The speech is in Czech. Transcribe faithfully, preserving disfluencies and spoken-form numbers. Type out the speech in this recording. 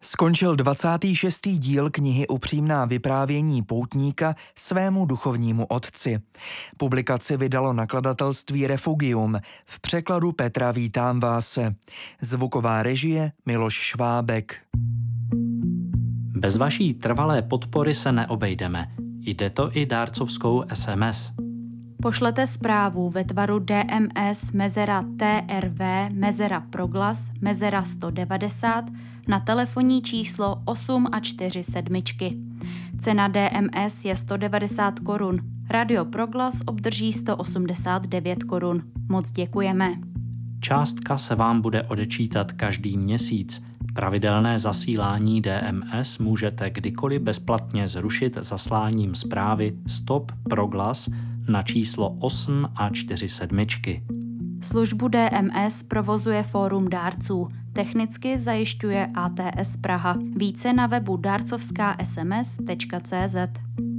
Skončil dvacátý šestý díl knihy Upřímná vyprávění poutníka svému duchovnímu otci. Publikaci vydalo nakladatelství Refugium, v překladu Petra Vítám vás. Zvuková režie Miloš Švábek. Bez vaší trvalé podpory se neobejdeme. Jde to i dárcovskou es em es. Pošlete zprávu ve tvaru D M S mezera T R V mezera proglas mezera sto devadesát na telefonní číslo osm a čtyři sedmičky. Cena D M S je sto devadesát korun. Radio Proglas obdrží sto osmdesát devět korun. Moc děkujeme. Částka se vám bude odečítat každý měsíc. Pravidelné zasílání D M S můžete kdykoliv bezplatně zrušit zasláním zprávy Stop Proglas na číslo osm a čtyři sedmičky. Službu D M S provozuje Fórum dárců. Technicky zajišťuje A T S Praha. Více na webu dárcovská es em es tečka cé zet.